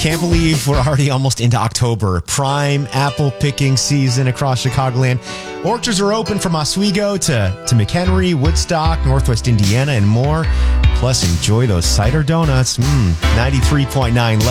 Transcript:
Can't believe we're already almost into October. Prime apple picking season across Chicagoland. Orchards are open from Oswego to McHenry, Woodstock, Northwest Indiana, and more. Plus, enjoy those cider donuts. 93.9